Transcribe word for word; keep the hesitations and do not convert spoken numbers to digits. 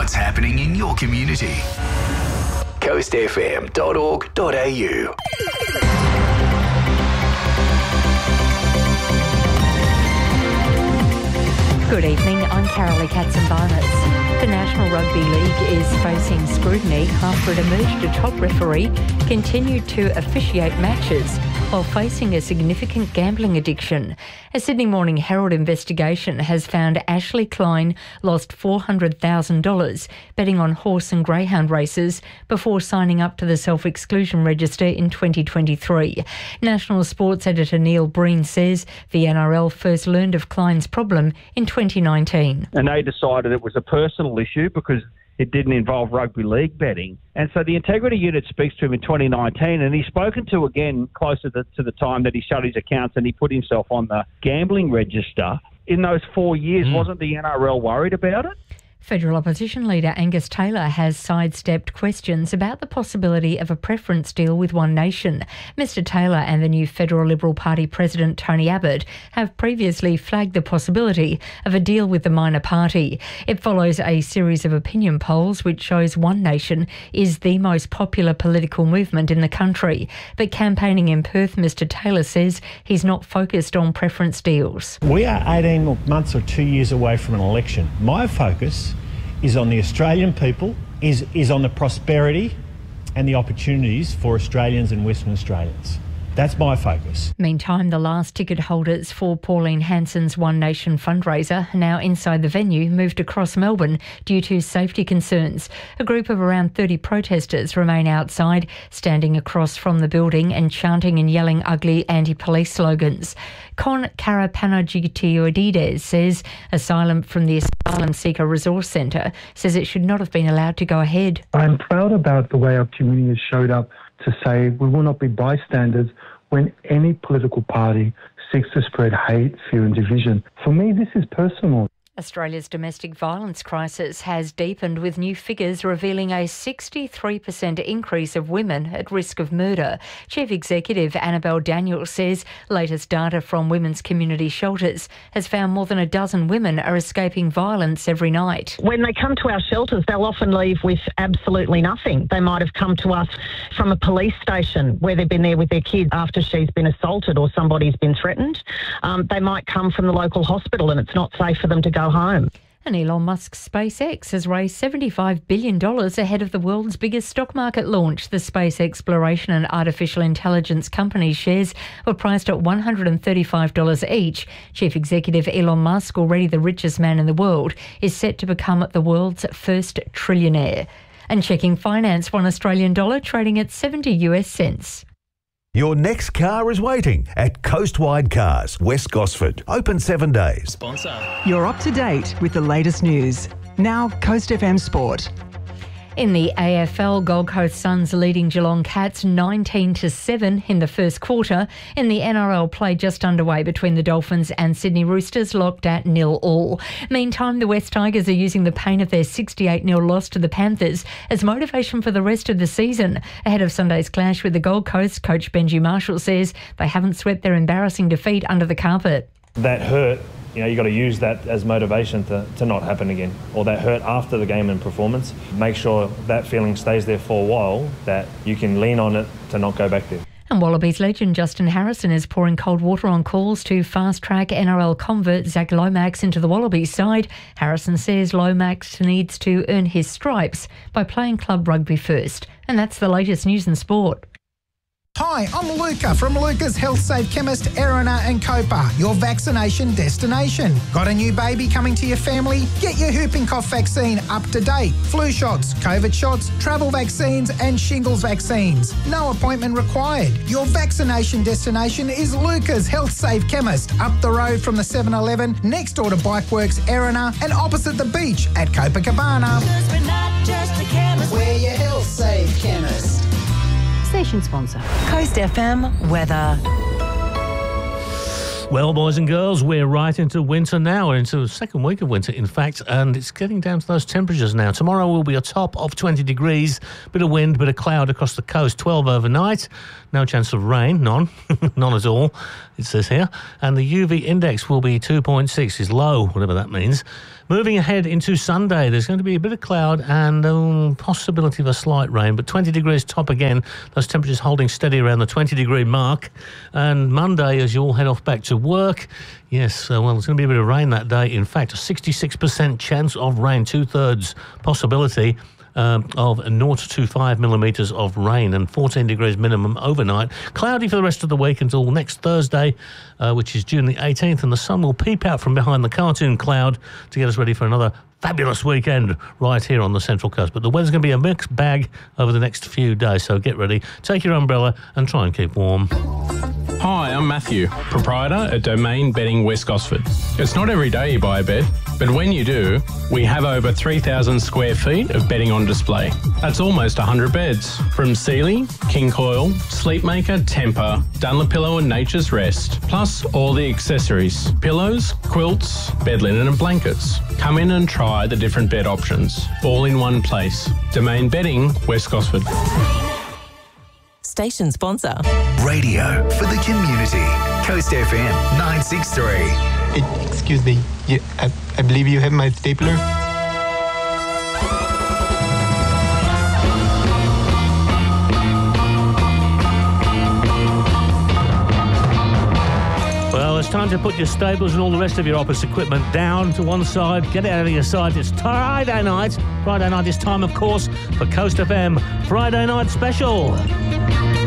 what's happening in your community. coast f m dot org dot a u. Good evening, I'm Carolee Katzenbarners. The National Rugby League is facing scrutiny after it emerged a top referee continued to officiate matches while facing a significant gambling addiction. A Sydney Morning Herald investigation has found Ashley Klein lost four hundred thousand dollars betting on horse and greyhound races before signing up to the self-exclusion register in twenty twenty-three. National Sports Editor Neil Breen says the N R L first learned of Klein's problem in twenty nineteen. And they decided it was a personal issue because it didn't involve rugby league betting. And so the integrity unit speaks to him in twenty nineteen, and he's spoken to again closer to, to the time that he shut his accounts and he put himself on the gambling register. In those four years, mm. wasn't the N R L worried about it? Federal opposition leader Angus Taylor has sidestepped questions about the possibility of a preference deal with One Nation. Mister Taylor and the new Federal Liberal Party President Tony Abbott have previously flagged the possibility of a deal with the minor party. It follows a series of opinion polls which shows One Nation is the most popular political movement in the country. But campaigning in Perth, Mister Taylor says he's not focused on preference deals. We are eighteen months or two years away from an election. My focus is on the Australian people, is, is on the prosperity and the opportunities for Australians and Western Australians. That's my focus. Meantime, the last ticket holders for Pauline Hanson's One Nation fundraiser, now inside the venue, moved across Melbourne due to safety concerns. A group of around thirty protesters remain outside, standing across from the building and chanting and yelling ugly anti-police slogans. Con Karapanagiotides says asylum from the Asylum Seeker Resource Centre says it should not have been allowed to go ahead. I'm proud about the way our community has showed up to say we will not be bystanders when any political party seeks to spread hate, fear and division. For me, this is personal. Australia's domestic violence crisis has deepened, with new figures revealing a sixty-three percent increase of women at risk of murder. Chief Executive Annabelle Daniels says latest data from women's community shelters has found more than a dozen women are escaping violence every night. When they come to our shelters, they'll often leave with absolutely nothing. They might have come to us from a police station where they've been there with their kids after she's been assaulted or somebody's been threatened. Um, they might come from the local hospital and it's not safe for them to go home. And Elon Musk's SpaceX has raised seventy-five billion dollars ahead of the world's biggest stock market launch. The space exploration and artificial intelligence company's shares were priced at one hundred thirty-five dollars each. Chief Executive Elon Musk, already the richest man in the world, is set to become the world's first trillionaire. And checking finance, one Australian dollar trading at seventy US cents. Your next car is waiting at Coastwide Cars, West Gosford. Open seven days. Sponsor. You're up to date with the latest news. Now, Coast F M Sport. In the A F L, Gold Coast Suns leading Geelong Cats nineteen to seven in the first quarter. In the N R L, play just underway between the Dolphins and Sydney Roosters, locked at nil all. Meantime, the West Tigers are using the pain of their sixty-eight nil loss to the Panthers as motivation for the rest of the season. Ahead of Sunday's clash with the Gold Coast, coach Benji Marshall says they haven't swept their embarrassing defeat under the carpet. That hurt. You know, you got to use that as motivation to, to not happen again, or that hurt after the game and performance. Make sure that feeling stays there for a while, that you can lean on it to not go back there. And Wallabies legend Justin Harrison is pouring cold water on calls to fast-track N R L convert Zach Lomax into the Wallabies side. Harrison says Lomax needs to earn his stripes by playing club rugby first. And that's the latest news in sport. Hi, I'm Luca from Luca's Health Safe Chemist, Erina and Copa, your vaccination destination. Got a new baby coming to your family? Get your whooping cough vaccine up to date. Flu shots, COVID shots, travel vaccines and shingles vaccines. No appointment required. Your vaccination destination is Luca's Health Safe Chemist, up the road from the seven eleven, next door to Bikeworks, Erina, and opposite the beach at Copacabana. Because we're not just a chemist, we're your Health Safe Chemist. Station sponsor. Coast F M weather. Well, boys and girls, we're right into winter now. We're into the second week of winter, in fact, and it's getting down to those temperatures now. Tomorrow will be a top of twenty degrees, bit of wind, bit of cloud across the coast, twelve overnight. No chance of rain, none, none at all, it says here. And the U V index will be two point six, is low, whatever that means. Moving ahead into Sunday, there's going to be a bit of cloud and um, possibility of a slight rain, but twenty degrees top again. Those temperatures holding steady around the twenty degree mark. And Monday, as you all head off back to work, yes, uh, well, there's going to be a bit of rain that day. In fact, a sixty-six percent chance of rain, two-thirds possibility. Um, of zero to five millimetres of rain and fourteen degrees minimum overnight. Cloudy for the rest of the week until next Thursday, uh, which is June the eighteenth, and the sun will peep out from behind the cartoon cloud to get us ready for another fabulous weekend right here on the Central Coast. But the weather's going to be a mixed bag over the next few days, so get ready, take your umbrella and try and keep warm. Hi, I'm Matthew, proprietor at Domain Bedding West Gosford. It's not every day you buy a bed, but when you do, we have over three thousand square feet of bedding on display. That's almost one hundred beds, from Sealy, King Coil, Sleepmaker, Tempur, Dunlopillow and Nature's Rest, plus all the accessories, pillows, quilts, bed linen and blankets. Come in and try the different bed options, all in one place. Domain Bedding West Gosford. Station sponsor. Radio for the community. Coast F M nine six three. Excuse me, you, I, I believe you have my stapler. Well, it's time to put your staplers and all the rest of your office equipment down to one side. Get it out of your sight. It's Friday night. Friday night is time, of course, for Coast F M Friday Night Special.